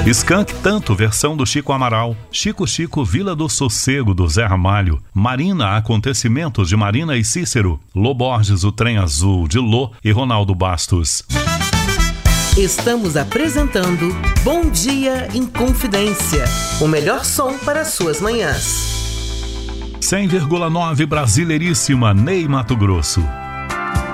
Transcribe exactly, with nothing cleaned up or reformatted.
Skank Tanto, versão do Chico Amaral. Chico Chico, Vila do Sossego, do Zé Ramalho. Marina, Acontecimentos, de Marina e Cícero. Lô Borges, O Trem Azul, de Lô e Ronaldo Bastos. Estamos apresentando Bom Dia em Confidência, o melhor som para suas manhãs. cem vírgula nove Brasileiríssima, Ney Mato Grosso.